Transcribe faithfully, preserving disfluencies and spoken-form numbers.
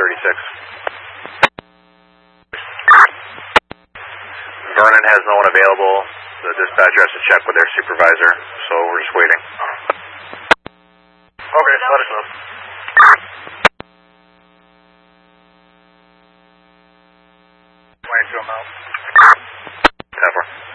thirty-six. Vernon has no one available. The dispatcher has to check with their supervisor, so we're just waiting. Okay, let us know. Wait to him out.